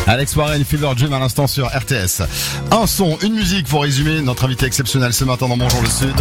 Alex Warren, Fever Dream à l'instant sur RTS. Un son, une musique pour résumer notre invité exceptionnel ce matin dans Bonjour le Sud.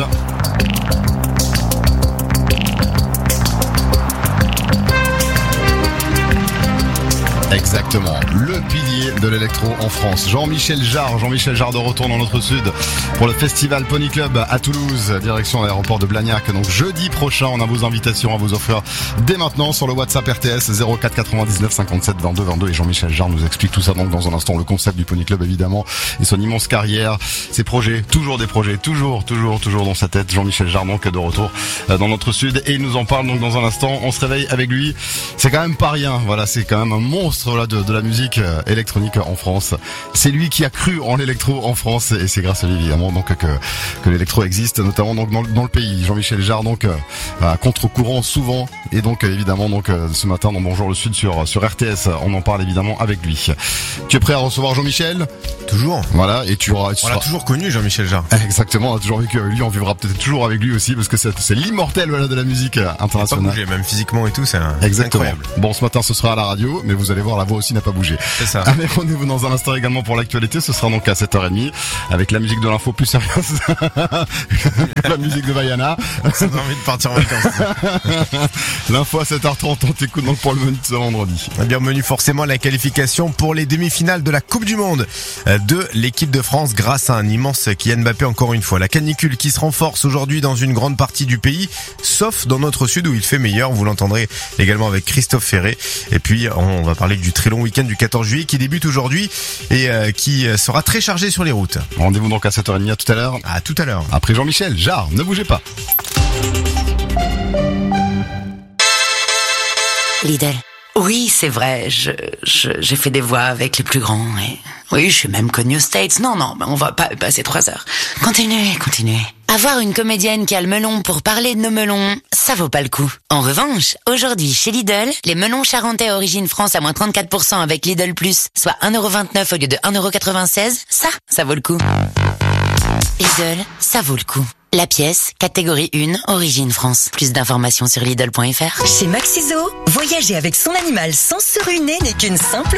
Exactement, le pilier de l'électro en France. Jean-Michel Jarre de retour dans notre sud pour le festival Pony Club à Toulouse, direction l'aéroport de Blagnac. Donc jeudi prochain, on a vos invitations à vous offrir dès maintenant sur le WhatsApp RTS 04 99 57 22 22. Et Jean-Michel Jarre nous explique tout ça donc dans un instant, le concept du Pony Club évidemment et son immense carrière, ses projets, toujours des projets, toujours dans sa tête. Jean-Michel Jarre donc de retour dans notre sud et il nous en parle donc dans un instant. On se réveille avec lui, c'est quand même pas rien. Voilà, c'est quand même un monstre de la musique électronique en France. C'est lui qui a cru en l'électro en France et c'est grâce à lui évidemment donc que l'électro existe, notamment donc dans le pays. Jean-Michel Jarre donc à contre-courant souvent et donc évidemment donc ce matin dans Bonjour le Sud sur RTS, on en parle évidemment avec lui. Tu es prêt à recevoir Jean-Michel? Toujours. Voilà, et on l'a toujours connu, Jean-Michel Jarre. Exactement, on a toujours vécu avec lui, on vivra peut-être toujours avec lui aussi parce que c'est l'immortel de la musique internationale. Pas bougé, même physiquement et tout, c'est exactement incroyable. Bon, ce matin ce sera à la radio, mais vous allez voir, la voix aussi n'a pas bougé. C'est ça. Allez, rendez-vous dans un instant également pour l'actualité, ce sera donc à 7h30 avec la musique de l'info plus sérieuse. La musique de Vaiana. Ça donne envie de partir en vacances. L'info à 7h30, on t'écoute donc pour le menu de ce vendredi. Bienvenue forcément la qualification pour les demi-finales de la Coupe du Monde de l'équipe de France grâce à un immense Kylian Mbappé encore une fois. La canicule qui se renforce aujourd'hui dans une grande partie du pays, sauf dans notre sud où il fait meilleur. Vous l'entendrez également avec Christophe Ferré. Et puis on va parler du très long week-end du 14 juillet qui débute aujourd'hui et qui sera très chargé sur les routes. Rendez-vous donc à 7h30, à tout à l'heure. À tout à l'heure. Après Jean-Michel Jarre, ne bougez pas. Lidl. Oui, c'est vrai, j'ai fait des voix avec les plus grands et oui, je suis même connue aux States. Non, on va pas passer 3 heures. Continuez. Avoir une comédienne qui a le melon pour parler de nos melons, ça vaut pas le coup. En revanche, aujourd'hui, chez Lidl, les melons charentais origine France à moins 34% avec Lidl Plus, soit 1,29€ au lieu de 1,96€, ça vaut le coup. Lidl, ça vaut le coup. La pièce, catégorie 1, origine France. Plus d'informations sur Lidl.fr. Chez Maxiso, voyager avec son animal sans se ruiner n'est qu'une simple